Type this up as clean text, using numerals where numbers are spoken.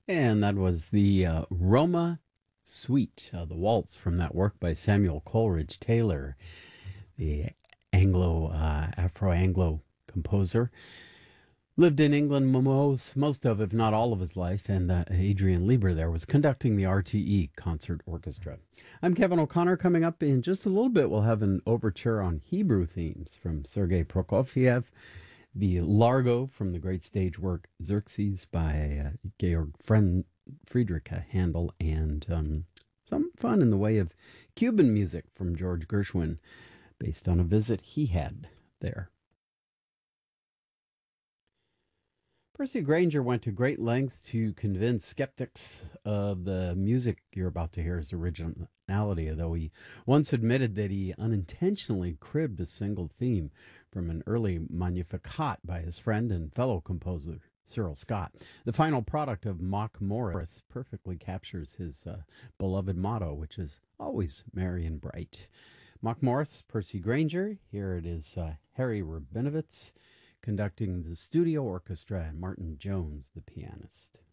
And that was the Roma Suite, the waltz from that work by Samuel Coleridge Taylor, the Afro-Anglo composer. Lived in England most of, if not all of his life, and Adrian Lieber there was conducting the RTE Concert Orchestra. I'm Kevin O'Connor. Coming up in just a little bit, we'll have an overture on Hebrew themes from Sergei Prokofiev, the Largo from the great stage work Xerxes by Georg Friedrich Handel, and some fun in the way of Cuban music from George Gershwin, based on a visit he had there. Percy Granger went to great lengths to convince skeptics of the music you're about to hear's originality, though he once admitted that he unintentionally cribbed a single theme from an early Magnificat by his friend and fellow composer Cyril Scott. The final product of Mock Morris perfectly captures his beloved motto, which is always merry and bright. Mock Morris, Percy Granger. Here it is Harry Rabinowitz conducting the studio orchestra and Martin Jones, the pianist.